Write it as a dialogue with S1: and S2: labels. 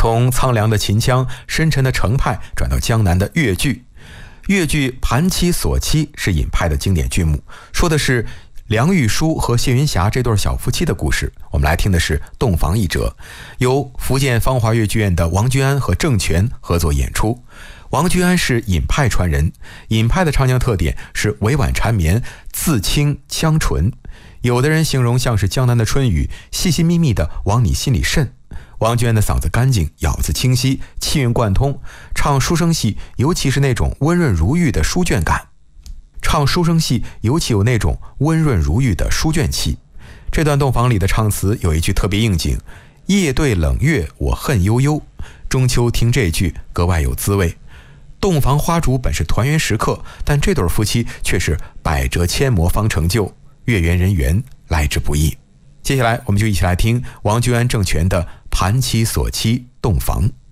S1: 从苍凉的秦腔、深沉的程派转到江南的越剧。越剧《盘妻索妻》是尹派的经典剧目，说的是梁玉书和谢云霞这对小夫妻的故事。我们来听的是洞房一折，由福建芳华越剧院的王君安和郑权合作演出。王君安是尹派传人，尹派的唱腔特点是委婉缠绵，字清腔纯，有的人形容像是江南的春雨，细细密密的往你心里渗。王君安的嗓子干净，咬字清晰，气韵贯通，唱书生戏尤其是那种温润如玉的书卷感。唱书生戏尤其有那种温润如玉的书卷气。这段洞房里的唱词有一句特别应景，夜对冷月我恨悠悠，中秋听这句格外有滋味。洞房花烛本是团圆时刻，但这对夫妻却是百折千磨方成就，月圆人圆来之不易。接下来我们就一起来听王君安、郑权的《盘妻索妻洞房》。